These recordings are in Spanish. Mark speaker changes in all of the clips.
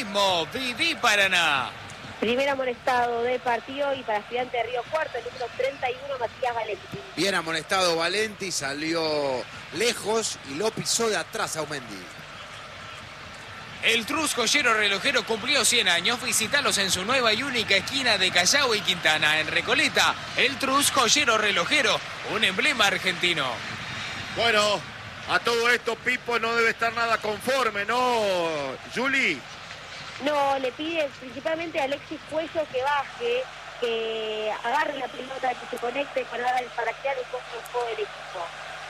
Speaker 1: ritmo. Viví Paraná.
Speaker 2: Primer amonestado del partido y para Estudiante de Río Cuarto, el número 31, Matías Valenti.
Speaker 3: Bien amonestado Valenti, salió lejos y lo pisó de atrás a Aumendi.
Speaker 1: El Trus Joyero Relojero cumplió 100 años. Visítalos en su nueva y única esquina de Callao y Quintana, en Recoleta. El Trus Joyero Relojero, un emblema argentino.
Speaker 4: Bueno, a todo esto Pipo no debe estar nada conforme, ¿no, Juli?
Speaker 2: No, le pide principalmente a Alexis Cuello que baje, que agarre la pelota, que se conecte para crear un poco de juego del equipo.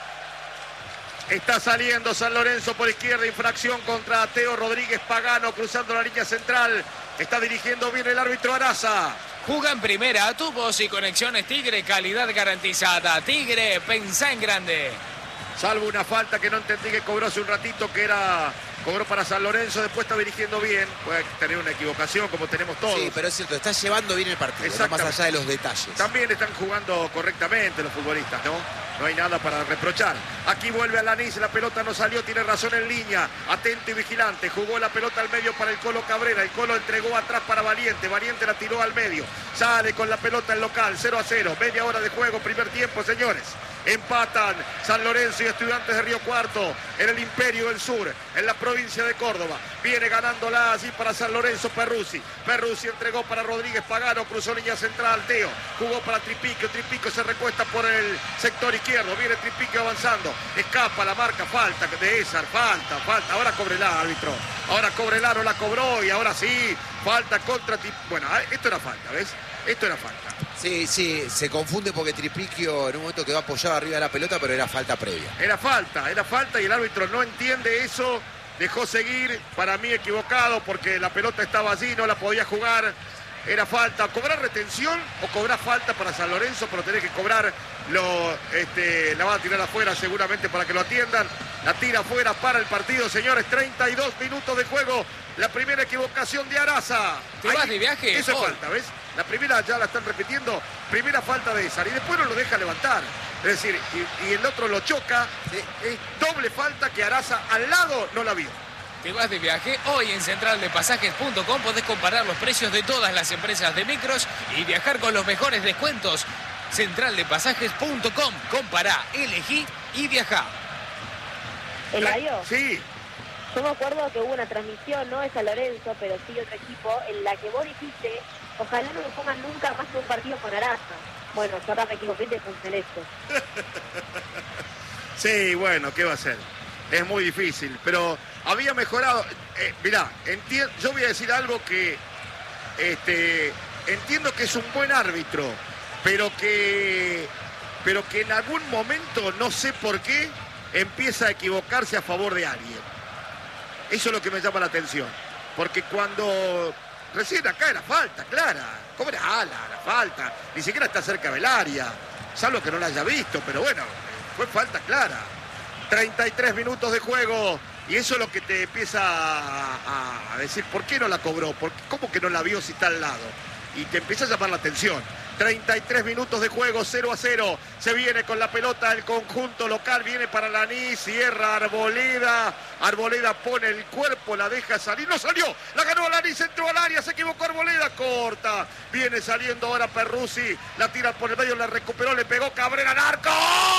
Speaker 4: Está saliendo San Lorenzo por izquierda, infracción contra Teo Rodríguez Pagano, cruzando la línea central. Está dirigiendo bien el árbitro Araza.
Speaker 1: Juga en primera, tubos y conexiones Tigre, calidad garantizada. Tigre, pensá en grande.
Speaker 4: Salvo una falta que no entendí que cobró hace un ratito, cobró para San Lorenzo, después está dirigiendo bien. Puede tener una equivocación como tenemos todos.
Speaker 3: Sí, pero es cierto, está llevando bien el partido, no más allá de los detalles.
Speaker 4: También están jugando correctamente los futbolistas, ¿no? No hay nada para reprochar. Aquí vuelve Alanís, la pelota no salió, tiene razón en línea. Atento y vigilante, jugó la pelota al medio para el Colo Cabrera. El Colo entregó atrás para Valiente, Valiente la tiró al medio. Sale con la pelota el local, 0-0, media hora de juego, primer tiempo, señores. Empatan San Lorenzo y Estudiantes de Río Cuarto en el Imperio del Sur, en la provincia de Córdoba. Viene ganándola así para San Lorenzo Perruzzi. Perruzzi entregó para Rodríguez Pagano, cruzó línea central, Teo. Jugó para Tripico, Tripico se recuesta por el sector izquierdo. Viene Tripico avanzando, escapa la marca, falta de Esar, falta. Ahora Cobrelar, árbitro. Ahora Cobrelar no la cobró y ahora sí, falta contra Tripico. Bueno, esto era falta, ¿ves? Esto era falta.
Speaker 3: Sí, se confunde porque Tripiquio en un momento quedó apoyado arriba de la pelota, pero era falta previa.
Speaker 4: Era falta y el árbitro no entiende eso, dejó seguir, para mí equivocado porque la pelota estaba allí, no la podía jugar, era falta. ¿Cobrar retención o cobrar falta para San Lorenzo? Pero tenés que cobrar, la va a tirar afuera seguramente para que lo atiendan, la tira afuera para el partido, señores, 32 minutos de juego, la primera equivocación de Araza.
Speaker 1: ¿Te vas de viaje?
Speaker 4: Eso es falta, ¿ves? La primera ya la están repitiendo, primera falta de Esar y después no lo deja levantar. Es decir, y el otro lo choca, es doble falta que Araza al lado no la vio.
Speaker 1: ¿Te vas de viaje? Hoy en centraldepasajes.com podés comparar los precios de todas las empresas de micros y viajar con los mejores descuentos. Centraldepasajes.com, compará, elegí y viajá.
Speaker 2: ¿Eladio?
Speaker 4: Sí.
Speaker 2: Yo me acuerdo que hubo una transmisión, no de San Lorenzo, pero sí otro equipo, en la que vos dijiste, ojalá no me pongan nunca más que un partido con Araza. Bueno, yo ahora me equivoqué de esto.
Speaker 4: Sí, bueno, ¿qué va a hacer? Es muy difícil, pero había mejorado. Mirá, yo voy a decir algo que entiendo que es un buen árbitro, pero que en algún momento, no sé por qué, empieza a equivocarse a favor de alguien. Eso es lo que me llama la atención. Porque cuando recién acá era falta, clara. ¿Cómo era la falta? Ni siquiera está cerca del área. Salvo que no la haya visto, pero bueno, fue falta clara. 33 minutos de juego. Y eso es lo que te empieza a decir, ¿por qué no la cobró? ¿Cómo que no la vio si está al lado? Y te empieza a llamar la atención. 33 minutos de juego, 0-0. Se viene con la pelota el conjunto local, viene para Lanís, cierra Arboleda. Arboleda pone el cuerpo, la deja salir. ¡No salió! La ganó Lanís, entró al área, se equivocó Arboleda, corta. Viene saliendo ahora Perruzzi, la tira por el medio, la recuperó, le pegó Cabrera al arco.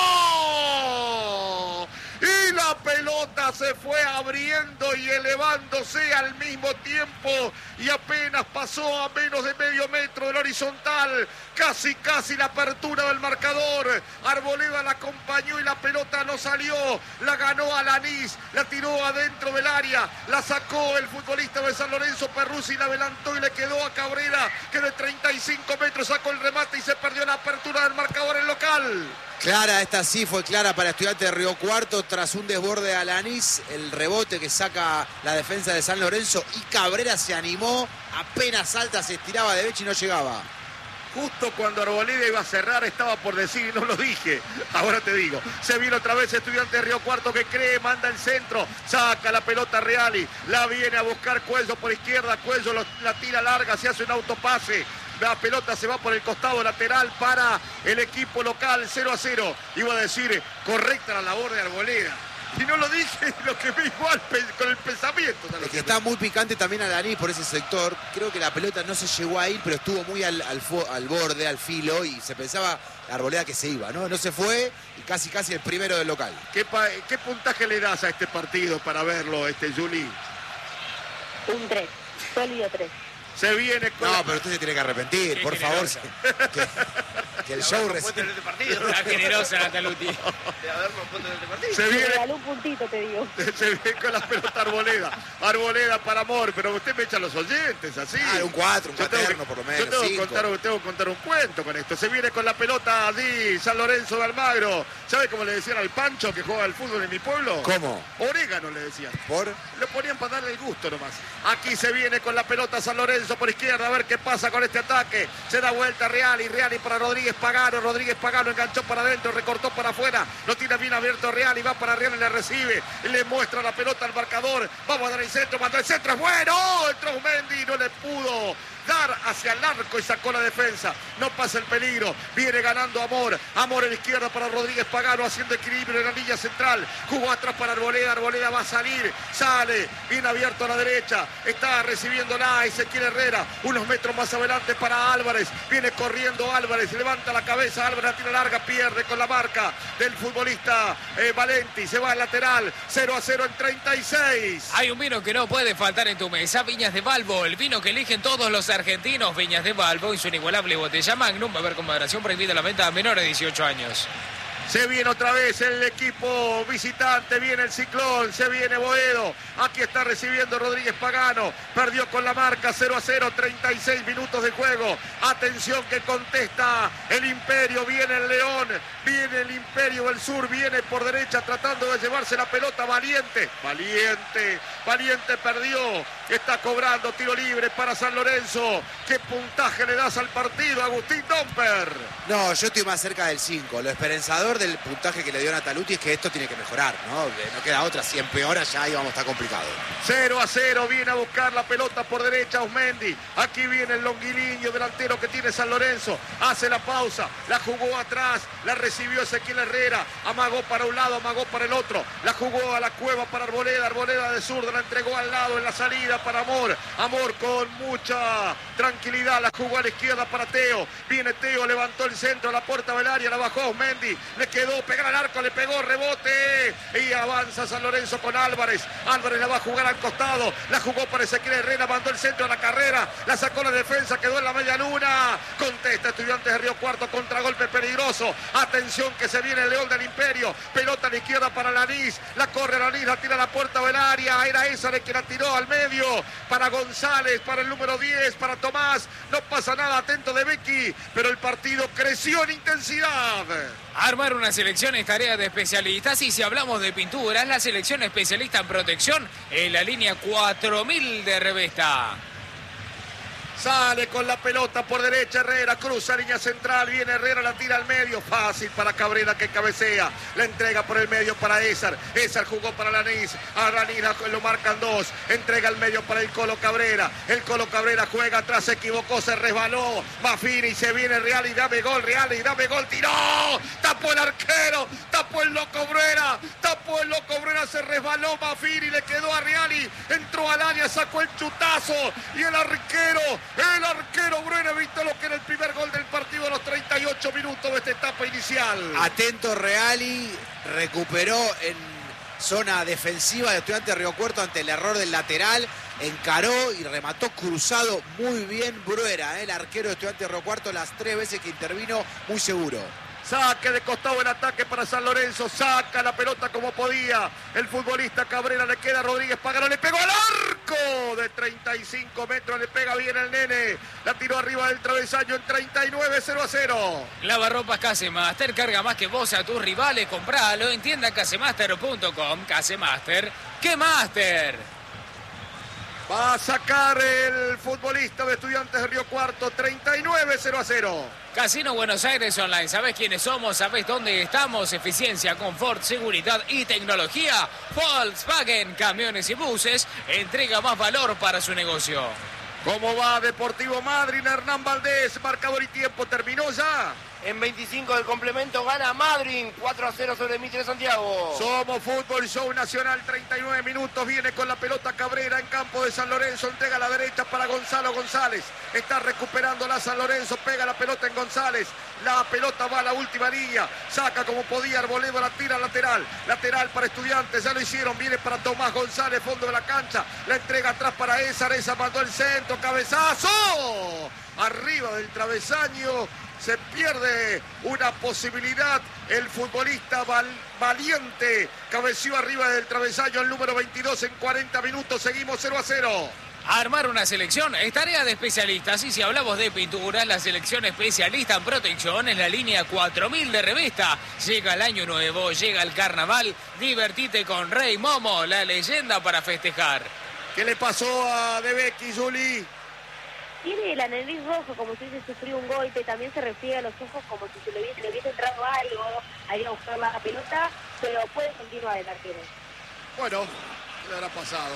Speaker 4: Y la pelota se fue abriendo y elevándose al mismo tiempo y apenas pasó a menos de medio metro del horizontal, casi la apertura del marcador. Arboleda la acompañó y la pelota no salió, la ganó Alanís, la tiró adentro del área, la sacó el futbolista de San Lorenzo Perruzzi, la adelantó y le quedó a Cabrera, que de 35 metros sacó el remate y se perdió la apertura del marcador en local.
Speaker 3: Clara, esta sí fue clara para Estudiantes de Río Cuarto tras un desborde de Alanís, el rebote que saca la defensa de San Lorenzo y Cabrera se animó, apenas salta, se estiraba de Bechi y no llegaba.
Speaker 4: Justo cuando Arboleda iba a cerrar estaba por decir y no lo dije, ahora te digo, se viene otra vez Estudiantes de Río Cuarto que cree, manda el centro, saca la pelota Reali, la viene a buscar Cuello por izquierda, Cuello la tira larga, se hace un autopase. La pelota se va por el costado lateral para el equipo local, 0-0. Iba a decir, correcta la labor de Arboleda. Y no lo dije, lo que me igual con el pensamiento.
Speaker 3: Es que está muy picante también Alanis por ese sector. Creo que la pelota no se llegó a ir, pero estuvo muy al borde, al filo, y se pensaba la Arboleda que se iba, ¿no? No se fue y casi el primero del local.
Speaker 4: ¿Qué puntaje le das a este partido para verlo, Juli?
Speaker 2: Un 3, sólido 3.
Speaker 4: Se viene con...
Speaker 3: No, pero usted se tiene que arrepentir,
Speaker 1: Qué
Speaker 3: por favor. Que el show
Speaker 5: Puesto en este partido.
Speaker 1: Está generosa Nataluti.
Speaker 5: De haberlo puesto en este partido.
Speaker 4: Se
Speaker 2: Me
Speaker 4: viene,
Speaker 2: regaló un puntito, te digo.
Speaker 4: se viene con la pelota Arboleda. Arboleda para Amor, pero usted me echa a los oyentes, así.
Speaker 3: Ah, un 4, un
Speaker 4: Yo tengo
Speaker 3: cuaterno
Speaker 4: que-
Speaker 3: por lo
Speaker 4: Yo
Speaker 3: menos,
Speaker 4: tengo que
Speaker 3: 5.
Speaker 4: contar un cuento con esto. Se viene con la pelota allí, San Lorenzo de Almagro. ¿Sabe cómo le decían al Pancho que juega al fútbol en mi pueblo?
Speaker 3: ¿Cómo?
Speaker 4: Orégano le decían.
Speaker 3: ¿Por?
Speaker 4: Lo ponían para darle el gusto nomás. Aquí se viene con la pelota San Lorenzo por izquierda, a ver qué pasa con este ataque. Se da vuelta Reali para Rodríguez Pagano. Rodríguez Pagano enganchó para adentro, recortó para afuera. Lo tira bien abierto Reali, va para Reali, le recibe. Le muestra la pelota al marcador. Vamos a dar el centro, mandó el centro, es bueno. Entró Mendy, no le pudo dar hacia el arco y sacó la defensa. No pasa el peligro. Viene ganando Amor. Amor en la izquierda para Rodríguez Pagano, haciendo equilibrio en la línea central. Jugó atrás para Arboleda. Arboleda va a salir. Sale. Bien abierto a la derecha. Está recibiéndola Ezequiel Herrera. Unos metros más adelante para Álvarez. Viene corriendo Álvarez. Levanta la cabeza. Álvarez la tira larga. Pierde con la marca del futbolista Valenti. Se va al lateral. 0-0 en 36.
Speaker 1: Hay un vino que no puede faltar en tu mesa, Viñas de Balbo, el vino que eligen todos los argentinos. Viñas de Balbo y su inigualable botella Magnum. Va a haber con moderación, prohibida la venta a menores de 18 años.
Speaker 4: Se viene otra vez el equipo visitante, viene el Ciclón, se viene Boedo. Aquí está recibiendo Rodríguez Pagano. Perdió con la marca 0-0, 36 minutos de juego. Atención que contesta el Imperio, viene el León, viene el Imperio del Sur, viene por derecha tratando de llevarse la pelota. Valiente perdió. Está cobrando tiro libre para San Lorenzo. ¿Qué puntaje le das al partido, Agustín Domper?
Speaker 3: No, yo estoy más cerca del 5. Lo esperanzador del puntaje que le dio Nataluti es que esto tiene que mejorar, ¿no? Que no queda otra. Si empeora ya ahí vamos a estar complicado.
Speaker 4: 0-0, viene a buscar la pelota por derecha Osmendi. Aquí viene el longuiliño delantero que tiene San Lorenzo. Hace la pausa, la jugó atrás, la recibió Ezequiel Herrera. Amagó para un lado, amagó para el otro. La jugó a la cueva para Arboleda. Arboleda de zurda la entregó al lado en la salida para Amor. Amor con mucha tranquilidad la jugó a la izquierda para Teo. Viene Teo, levantó el centro a la puerta del área, la bajó Osmendi. Le quedó, pegar al arco, le pegó, rebote. Y avanza San Lorenzo con Álvarez. Álvarez la va a jugar al costado. La jugó para Ezequiel Herrera, mandó el centro a la carrera. La sacó la defensa, quedó en la media luna. Contesta Estudiantes de Río Cuarto, contragolpe peligroso. Atención que se viene el León del Imperio. Pelota a la izquierda para Alanis. La corre Alanis, la tira a la puerta del área. Era esa de que la tiró al medio. Para González, para el número 10, para Tomás. No pasa nada, atento de Becky. Pero el partido creció en intensidad.
Speaker 1: Armar una selección es tarea de especialistas y si hablamos de pinturas, la selección especialista en protección en la línea 4000 de Revesta.
Speaker 4: Sale con la pelota por derecha Herrera, cruza línea central, viene Herrera, la tira al medio, fácil para Cabrera que cabecea, la entrega por el medio para Ézar jugó para Alanis, a Alanis lo marcan dos, entrega al medio para el Colo Cabrera juega atrás, se equivocó, se resbaló, Mafini, se viene Real y dame gol, tiró, tapó el arquero, tapó el loco Brera, se resbaló Mafini, le quedó a Reali, entró al área, sacó el chutazo y el arquero Brera evitó lo que era el primer gol del partido a los 38 minutos de esta etapa inicial.
Speaker 3: Atento Reali, recuperó en zona defensiva de Estudiantes de Río Cuarto ante el error del lateral, encaró y remató cruzado muy bien Bruera, el arquero de Estudiantes de Río Cuarto, las 3 veces que intervino, muy seguro.
Speaker 4: Saque de costado el ataque para San Lorenzo, saca la pelota como podía el futbolista Cabrera, le queda Rodríguez Pagano, le pegó al arco de 35 metros, le pega bien el nene, la tiró arriba del travesaño en 39, 0-0.
Speaker 1: Lavarropas Casemaster, carga más que vos a tus rivales, compralo en tienda casemaster.com. Casemaster, ¡qué máster!
Speaker 4: Va a sacar el futbolista de Estudiantes de Río Cuarto, 39, 0-0.
Speaker 1: Casino Buenos Aires Online, ¿sabés quiénes somos? ¿Sabés dónde estamos? Eficiencia, confort, seguridad y tecnología. Volkswagen, camiones y buses, entrega más valor para su negocio.
Speaker 4: ¿Cómo va Deportivo Madryn? Hernán Valdés, marcador y tiempo, ¿terminó ya?
Speaker 5: En 25 del complemento gana Madrid 4-0 sobre Mitre Santiago.
Speaker 4: Somos Fútbol Show Nacional, 39 minutos, viene con la pelota Cabrera en campo de San Lorenzo, entrega a la derecha para Gonzalo González, está recuperando la San Lorenzo, pega la pelota en González, la pelota va a la última línea, saca como podía Arboledo, la tira lateral para Estudiantes, ya lo hicieron, viene para Tomás González, fondo de la cancha, la entrega atrás para Esa mandó el centro, cabezazo, arriba del travesaño. Se pierde una posibilidad. El futbolista Valiente cabeció arriba del travesaño el número 22 en 40 minutos. Seguimos 0-0.
Speaker 1: Armar una selección es tarea de especialistas. Y si hablamos de pinturas, la selección especialista en protección es la línea 4000 de Revesta. Llega el año nuevo, llega el carnaval. Divertite con Rey Momo, la leyenda para festejar.
Speaker 4: ¿Qué le pasó a De Becchi, Juli?
Speaker 2: Tiene la nariz roja como si hubiese sufrido un golpe, también se refriega los ojos como si le hubiese entrado algo, a ir a buscar la pelota, pero puede continuar el arquero.
Speaker 4: Bueno, le habrá pasado.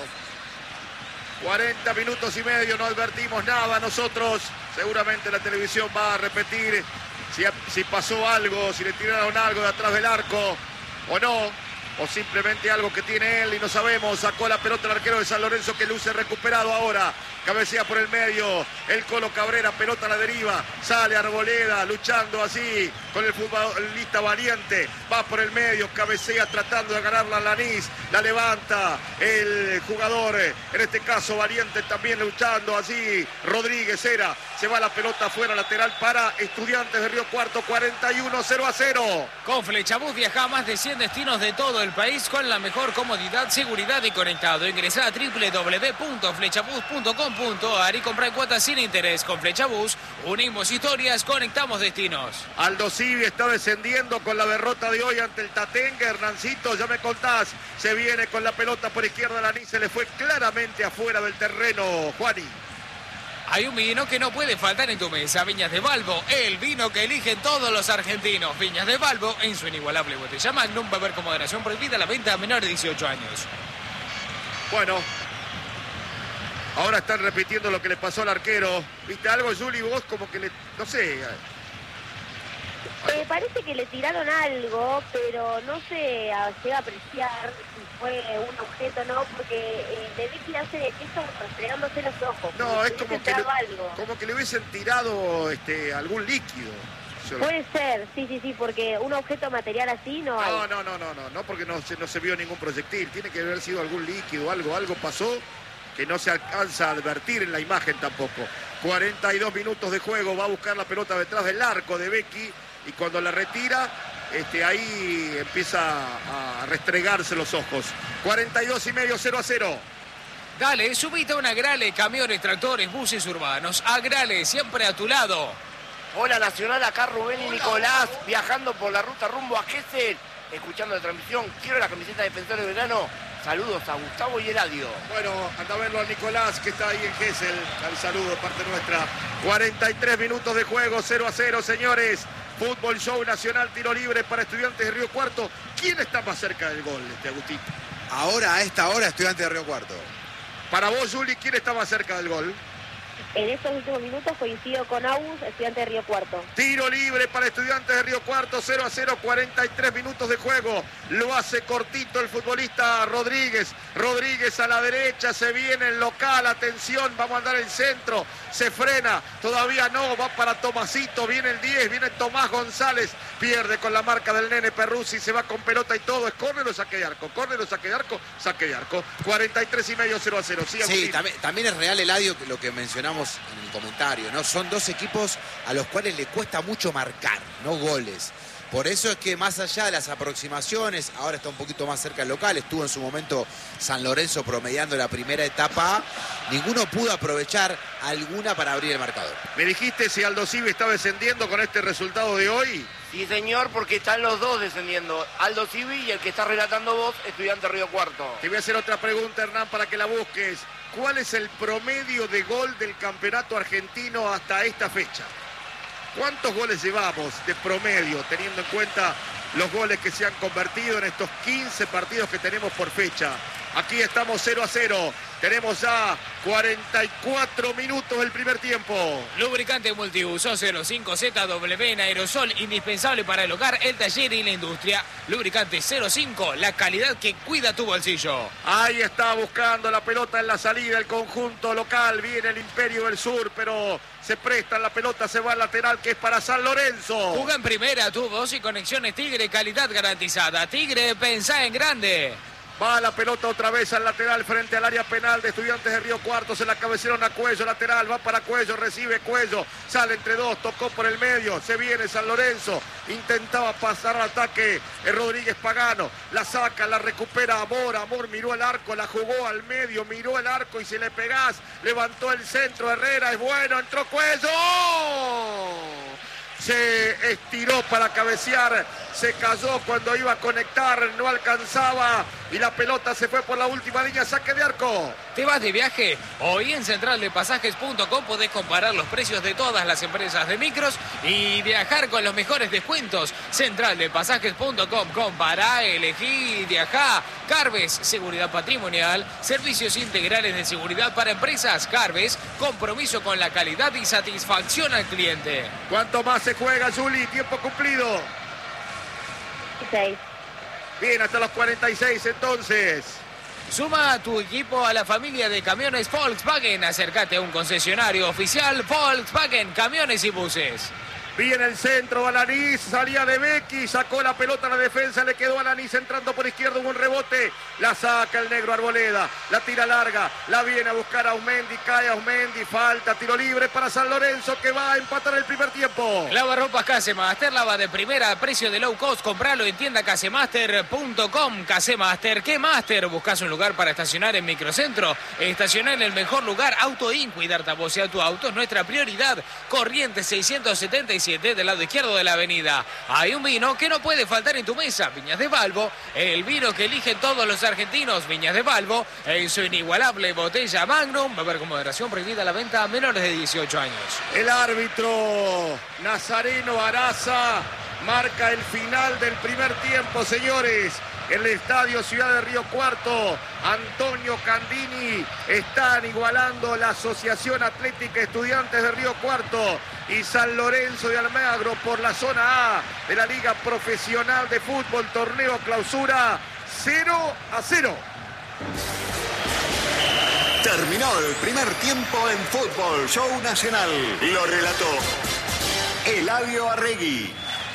Speaker 4: 40 minutos y medio, no advertimos nada nosotros. Seguramente la televisión va a repetir si pasó algo, si le tiraron algo de atrás del arco o no. O simplemente algo que tiene él y no sabemos. Sacó la pelota el arquero de San Lorenzo que luce recuperado ahora. Cabecea por el medio. El Colo Cabrera, pelota a la deriva. Sale Arboleda luchando así con el futbolista Valiente. Va por el medio, cabecea tratando de ganarla a Lanís. La levanta el jugador, en este caso Valiente también luchando así. Rodríguez era. Se va la pelota afuera lateral para Estudiantes de Río Cuarto. 41-0-0.
Speaker 1: Con Flechabús viaja a más de 100 destinos de todo el país con la mejor comodidad, seguridad y conectado. Ingresá a www.flechabús.com.ar y compra en cuotas sin interés. Con Flechabús unimos historias, conectamos destinos.
Speaker 4: Aldo Civi está descendiendo con la derrota de hoy ante el Tatengue. Hernancito, ya me contás. Se viene con la pelota por izquierda. Lanís se le fue claramente afuera del terreno. Juani.
Speaker 1: Hay un vino que no puede faltar en tu mesa, Viñas de Balbo, el vino que eligen todos los argentinos. Viñas de Balbo, en su inigualable botella Magnum, beber con moderación, prohibida la venta a menores de 18 años.
Speaker 4: Bueno, ahora están repitiendo lo que le pasó al arquero. ¿Viste algo, Juli? Vos como que no sé.
Speaker 2: Parece que le tiraron algo, pero no se llega a apreciar si fue un objeto o no, porque De Becchi hace eso restregándose los ojos.
Speaker 4: No, es como que le hubiesen tirado algún líquido.
Speaker 2: Puede ser, sí, porque un objeto material así no hay.
Speaker 4: No, porque no se vio ningún proyectil. Tiene que haber sido algún líquido, algo pasó que no se alcanza a advertir en la imagen tampoco. 42 minutos de juego, va a buscar la pelota detrás del arco de Becchi. Y cuando la retira, ahí empieza a restregarse los ojos. 42,5, 0-0.
Speaker 1: Dale, subite a una Agrale, camiones, tractores, buses urbanos. Agrale, siempre a tu lado.
Speaker 5: Hola Nacional, acá Rubén y Nicolás, viajando por la ruta rumbo a Gesell, escuchando la transmisión. Quiero la camiseta de Defensor de Verano. Saludos a Gustavo y Eladio.
Speaker 4: Bueno, anda a verlo a Nicolás, que está ahí en Gesell. Al saludo de parte nuestra. 43 minutos de juego, 0-0, señores. Fútbol Show Nacional, tiro libre para Estudiantes de Río Cuarto. ¿Quién está más cerca del gol, Agustín?
Speaker 3: Ahora, a esta hora, Estudiantes de Río Cuarto.
Speaker 4: Para vos, Juli, ¿quién está más cerca del gol?
Speaker 2: En estos últimos minutos coincido con Agus, Estudiantes de Río Cuarto.
Speaker 4: Tiro libre para Estudiantes de Río Cuarto, 0-0, 43 minutos de juego. Lo hace cortito el futbolista Rodríguez. Rodríguez a la derecha, se viene el local, atención, vamos a andar en centro. Se frena, todavía no, va para Tomasito, viene el 10, viene Tomás González. Pierde con la marca del nene Perruzzi, se va con pelota y todo. Es córner o saque de arco, córner o saque de arco, saque de arco. 43,5, 0-0.
Speaker 3: Sí, también es real, Eladio, lo que mencionamos en el comentario, ¿no? Son dos equipos a los cuales le cuesta mucho marcar, no goles. Por eso es que más allá de las aproximaciones, ahora está un poquito más cerca del local, estuvo en su momento San Lorenzo promediando la primera etapa, ninguno pudo aprovechar alguna para abrir el marcador.
Speaker 4: ¿Me dijiste si Aldo Civi está descendiendo con este resultado de hoy?
Speaker 5: Sí, señor, porque están los dos descendiendo. Aldo Civi y el que está relatando vos, Estudiante Río Cuarto.
Speaker 4: Te voy a hacer otra pregunta, Hernán, para que la busques. ¿Cuál es el promedio de gol del campeonato argentino hasta esta fecha? ¿Cuántos goles llevamos de promedio, teniendo en cuenta los goles que se han convertido en estos 15 partidos que tenemos por fecha? Aquí estamos 0-0. Tenemos ya 44 minutos del primer tiempo.
Speaker 1: Lubricante multiuso 05ZW en aerosol, indispensable para el hogar, el taller y la industria. Lubricante 05, la calidad que cuida tu bolsillo.
Speaker 4: Ahí está buscando la pelota en la salida el conjunto local. Viene el Imperio del Sur, pero se presta la pelota, se va al lateral que es para San Lorenzo.
Speaker 1: Juega en primera, tubos y conexiones Tigre, calidad garantizada. Tigre, pensá en grande.
Speaker 4: Va la pelota otra vez al lateral frente al área penal de Estudiantes de Río Cuarto. Se la cabecearon a Cuello, lateral, va para Cuello, recibe Cuello, sale entre dos, tocó por el medio, se viene San Lorenzo, intentaba pasar al ataque Rodríguez Pagano, la saca, la recupera Amor miró el arco, la jugó al medio, miró el arco y si le pegás, levantó el centro, Herrera es bueno, entró Cuello. Se estiró para cabecear, se cayó cuando iba a conectar, no alcanzaba y la pelota se fue por la última línea, saque de arco.
Speaker 1: ¿Te vas de viaje? Hoy en centraldepasajes.com podés comparar los precios de todas las empresas de micros y viajar con los mejores descuentos. Centraldepasajes.com, compará, elegí, viajá. Carves, seguridad patrimonial, servicios integrales de seguridad para empresas. Carves, compromiso con la calidad y satisfacción al cliente.
Speaker 4: ¿Cuánto más se juega, Juli? Tiempo cumplido.
Speaker 2: 6.
Speaker 4: Bien, hasta los 46 entonces.
Speaker 1: Suma a tu equipo a la familia de camiones Volkswagen. Acércate a un concesionario oficial Volkswagen, camiones y buses.
Speaker 4: Viene el centro, Alanís, salía de Becky, sacó la pelota a la defensa, le quedó Alanís entrando por izquierda, hubo un rebote, la saca el negro Arboleda, la tira larga, la viene a buscar a Aumendi, cae Aumendi, falta, tiro libre para San Lorenzo que va a empatar el primer tiempo.
Speaker 1: Lavarropas Casemaster, lava de primera a precio de low cost, compralo en tienda casemaster.com. Casemaster, ¿qué Master? ¿Buscas un lugar para estacionar en Microcentro? Estacionar en el mejor lugar, Auto In, cuidar vos y a tu auto es nuestra prioridad. Corrientes 677 del lado izquierdo de la avenida. Hay un vino que no puede faltar en tu mesa, Viñas de Valvo, el vino que eligen todos los argentinos, Viñas de Valvo, en su inigualable botella Magnum. Va a haber con moderación, prohibida la venta a menores de 18 años.
Speaker 4: El árbitro Nazareno Araza marca el final del primer tiempo, señores. En el estadio Ciudad de Río Cuarto, Antonio Candini, están igualando la Asociación Atlética Estudiantes de Río Cuarto y San Lorenzo de Almagro por la zona A de la Liga Profesional de Fútbol, torneo clausura 0-0.
Speaker 6: Terminó el primer tiempo en Fútbol Show Nacional. Lo relató Eladio Arregui.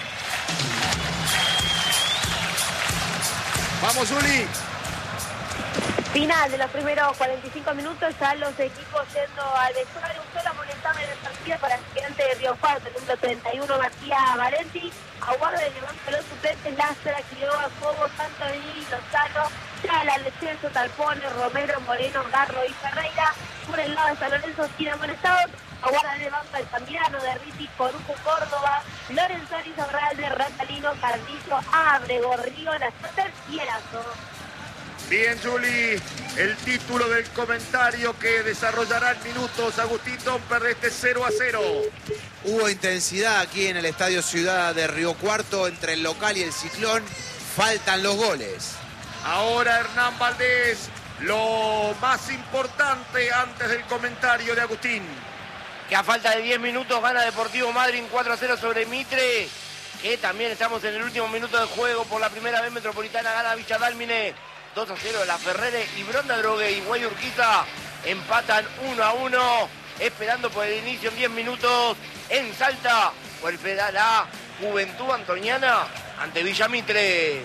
Speaker 4: Vamos, Juli.
Speaker 2: Final de los primeros 45 minutos, ya los equipos yendo al vestuario. Un solo amonestable de partida para el Estudiantes de Río Cuarto, el número 31, Matías Valenti. Aguarda de levante los suplentes, Lázara, Quiroga, Cobo, Santoni, Lozano, Chala, Lecenso, Talpone, Romero, Moreno, Garro y Ferreira. Por el lado de San Lorenzo, tiene amonestados. Aguarda de banca el Cambiano, de Riti, Corujo, Córdoba, Lorenzo Arrizarralde, Ratalino, Cardillo, Abrego, Río, Nazater y Erazo.
Speaker 4: Bien, Juli, el título del comentario que desarrollará en minutos Agustín Domper de este 0-0.
Speaker 3: Hubo intensidad aquí en el Estadio Ciudad de Río Cuarto entre el local y el Ciclón. Faltan los goles.
Speaker 4: Ahora Hernán Valdés, lo más importante antes del comentario de Agustín.
Speaker 5: Que a falta de 10 minutos gana Deportivo Madryn 4-0 sobre Mitre. Que también estamos en el último minuto de juego por la primera vez Metropolitana, gana Villa Dálmine 2-0. La Ferrere y Bronda Drogue y Guay Urquiza empatan 1-1. Esperando por el inicio en 10 minutos en Salta. Volverá la Juventud Antoniana ante Villa Mitre.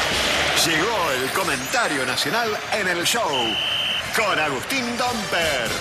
Speaker 6: Llegó el comentario nacional en el show con Agustín Domper.